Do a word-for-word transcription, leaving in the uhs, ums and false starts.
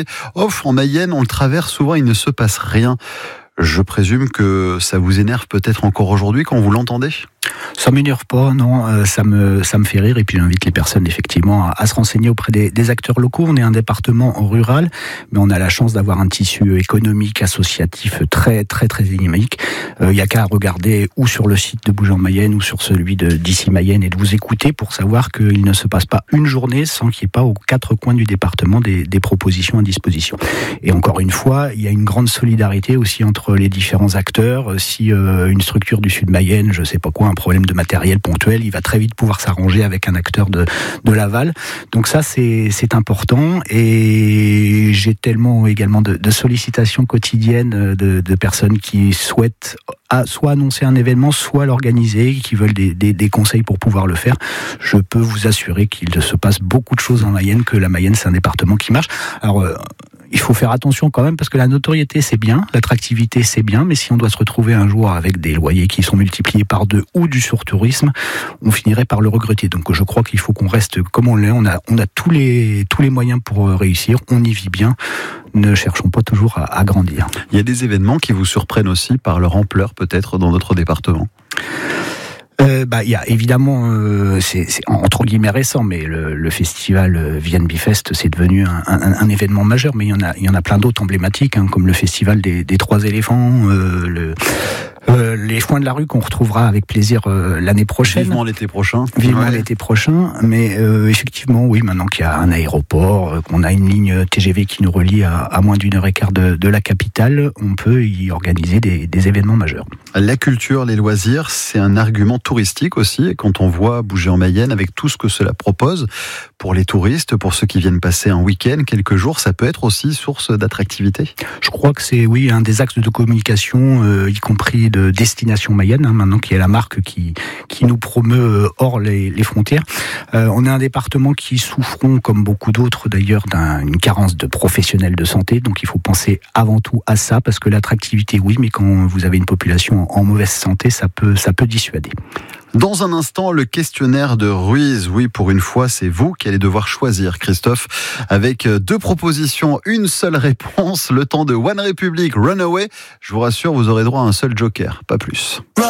disait « Off, en Mayenne, on le traverse souvent, il ne se passe rien ». Je présume que ça vous énerve peut-être encore aujourd'hui quand vous l'entendez ? Ça m'énerve pas, non, euh, ça me ça me fait rire et puis j'invite les personnes effectivement à, à se renseigner auprès des, des acteurs locaux. On est un département rural, mais on a la chance d'avoir un tissu économique, associatif très très très dynamique. Il euh, y a qu'à regarder ou sur le site de Bouger en Mayenne ou sur celui de d'ici Mayenne et de vous écouter pour savoir qu'il ne se passe pas une journée sans qu'il n'y ait pas aux quatre coins du département des, des propositions à disposition. Et encore une fois, il y a une grande solidarité aussi entre les différents acteurs. Si euh, une structure du Sud Mayenne, je sais pas quoi, un problème de matériel ponctuel, il va très vite pouvoir s'arranger avec un acteur de, de Laval. Donc ça, c'est, c'est important. Et j'ai tellement également de, de sollicitations quotidiennes de, de personnes qui souhaitent à, soit annoncer un événement, soit l'organiser, qui veulent des, des, des conseils pour pouvoir le faire. Je peux vous assurer qu'il se passe beaucoup de choses en Mayenne, que la Mayenne, c'est un département qui marche. Alors, euh, il faut faire attention quand même parce que la notoriété c'est bien, l'attractivité c'est bien, mais si on doit se retrouver un jour avec des loyers qui sont multipliés par deux ou du surtourisme, on finirait par le regretter. Donc je crois qu'il faut qu'on reste comme on l'est, on a, on a tous les, tous les moyens pour réussir, on y vit bien, ne cherchons pas toujours à, à grandir. Il y a des événements qui vous surprennent aussi par leur ampleur peut-être dans notre département ? Euh, bah, il y a évidemment, euh, c'est, c'est entre guillemets récent, mais le, le festival euh, Vienne Bifest, c'est devenu un, un, un événement majeur. Mais il y en a, il y en a plein d'autres emblématiques, hein, comme le festival des, des trois éléphants, euh, le, euh, les foins de la rue qu'on retrouvera avec plaisir euh, l'année prochaine. Vivement l'été prochain. Vivement ouais. l'été prochain. Mais euh, effectivement, oui, maintenant qu'il y a un aéroport, euh, qu'on a une ligne T G V qui nous relie à, à moins d'une heure et quart de, de la capitale, on peut y organiser des, des événements majeurs. La culture, les loisirs, c'est un argument touristique aussi. Et quand on voit Bouger en Mayenne avec tout ce que cela propose pour les touristes, pour ceux qui viennent passer un week-end, quelques jours, ça peut être aussi source d'attractivité. Je crois que c'est oui un des axes de communication, euh, y compris de Destination Mayenne, hein, maintenant qui est la marque qui qui nous promeut hors les, les frontières. Euh, on est un département qui souffrons, comme beaucoup d'autres d'ailleurs, d'une carence de professionnels de santé. Donc il faut penser avant tout à ça, parce que l'attractivité, oui, mais quand vous avez une population en mauvaise santé, ça peut ça peut dissuader. Dans un instant, le questionnaire de Ruiz. Oui, pour une fois, c'est vous qui allez devoir choisir, Christophe, avec deux propositions, une seule réponse, le temps de One Republic, Runaway. Je vous rassure, vous aurez droit à un seul joker, pas plus.